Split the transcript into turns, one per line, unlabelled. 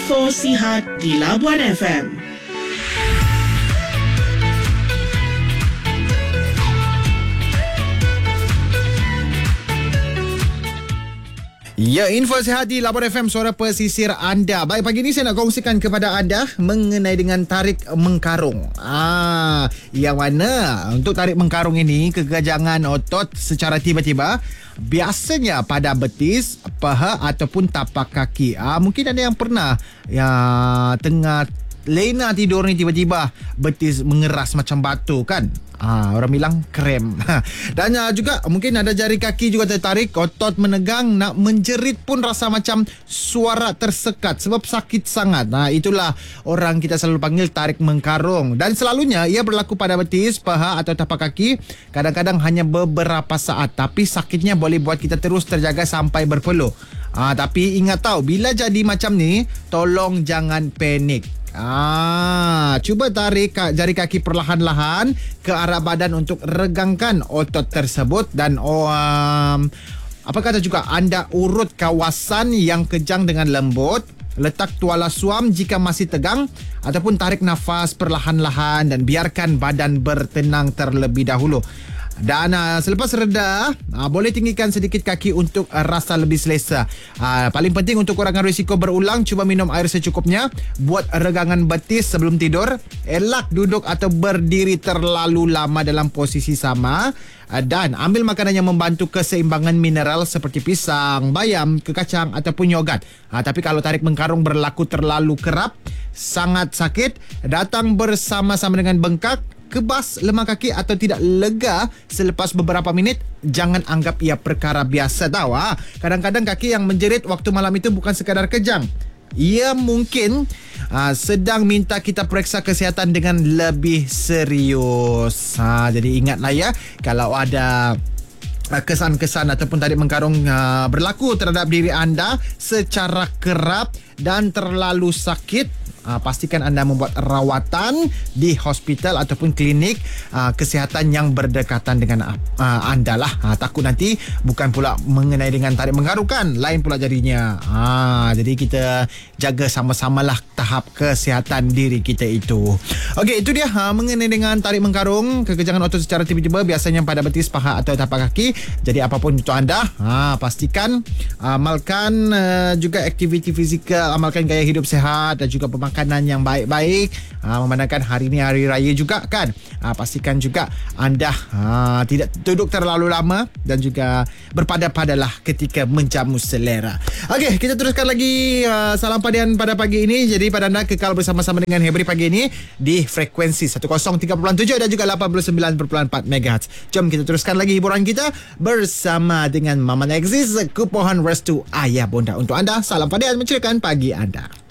info sihat di Labuan FM.
Ya, info sihat di Labuan FM, suara pesisir anda. Baik, pagi ini saya nak kongsikan kepada anda mengenai dengan tarik mengkarung. Yang mana untuk tarik mengkarung ini, kegajangan otot secara tiba-tiba biasanya pada betis, paha ataupun tapak kaki. Mungkin ada yang pernah tengah lena tidur ni tiba-tiba betis mengeras macam batu kan. Orang bilang krem. Dan juga mungkin ada jari kaki juga tertarik, otot menegang, nak menjerit pun rasa macam suara tersekat sebab sakit sangat. Itulah orang kita selalu panggil tarik mengkarung. Dan selalunya ia berlaku pada betis, paha atau tapak kaki. Kadang-kadang hanya beberapa saat, tapi sakitnya boleh buat kita terus terjaga sampai berpeluh. Tapi ingat tahu, bila jadi macam ni, tolong jangan panik. Cuba tarik jari kaki perlahan-lahan ke arah badan untuk regangkan otot tersebut. Dan apa kata juga, anda urut kawasan yang kejang dengan lembut, letak tuala suam jika masih tegang, ataupun tarik nafas perlahan-lahan dan biarkan badan bertenang terlebih dahulu. Dan selepas reda, boleh tinggikan sedikit kaki untuk rasa lebih selesa. Paling penting untuk kurangkan risiko berulang, cuba minum air secukupnya, buat regangan betis sebelum tidur, elak duduk atau berdiri terlalu lama dalam posisi sama, dan ambil makanan yang membantu keseimbangan mineral seperti pisang, bayam, kekacang ataupun yogat. Tapi kalau tarik mengkarung berlaku terlalu kerap, sangat sakit, datang bersama-sama dengan bengkak, kebas lemak kaki atau tidak lega selepas beberapa minit, jangan anggap ia perkara biasa tahu. Kadang-kadang kaki yang menjerit waktu malam itu bukan sekadar kejang. Ia mungkin sedang minta kita periksa kesihatan dengan lebih serius. Jadi ingatlah ya, kalau ada kesan-kesan ataupun tarik mengkarung berlaku terhadap diri anda secara kerap dan terlalu sakit, pastikan anda membuat rawatan di hospital ataupun klinik kesihatan yang berdekatan dengan anda lah. Takut nanti bukan pula mengenai dengan tarik mengkarung kan, lain pula jadinya. Jadi kita jaga sama-sama lah tahap kesihatan diri kita itu. Okey, itu dia mengenai dengan tarik mengkarung, kekejangan otot secara tiba-tiba biasanya pada betis, paha atau tapak kaki. Jadi apapun itu anda, pastikan amalkan juga aktiviti fizikal, amalkan gaya hidup sehat dan juga makanan yang baik-baik. Memandangkan hari ini hari raya juga kan, pastikan juga anda tidak duduk terlalu lama dan juga berpada-padalah ketika menjamu selera. Okey, kita teruskan lagi salam padian pada pagi ini. Jadi pada anda kekal bersama-sama dengan Hebri pagi ini di frekuensi 103.7 dan juga 89.4 MHz. Jom kita teruskan lagi hiburan kita bersama dengan Mama Alexis, Kupohan Restu Ayah Bonda. Untuk anda, salam padian menceritakan pagi anda.